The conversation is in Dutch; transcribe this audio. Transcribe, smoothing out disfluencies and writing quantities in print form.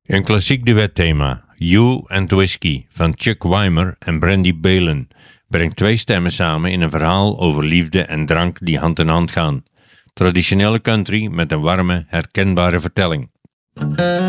Een klassiek duetthema, You and Whiskey van Chuck Weimer en Brandy Balin, brengt twee stemmen samen in een verhaal over liefde en drank die hand in hand gaan. Traditionele country met een warme, herkenbare vertelling.